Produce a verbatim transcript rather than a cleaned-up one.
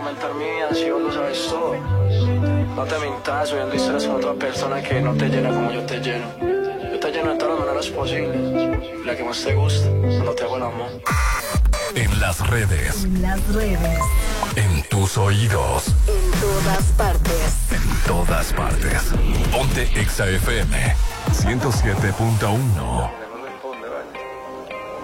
aumentar mi vida si vos lo sabes todo. No te mintas subiendo historias con otra persona que no te llena como yo te lleno. Yo te lleno de todas las maneras posibles. La que más te gusta, cuando te hago el amor. En las redes. En las redes. En tus oídos. En todas partes. En todas partes. Ponte Exa F M ciento siete punto uno.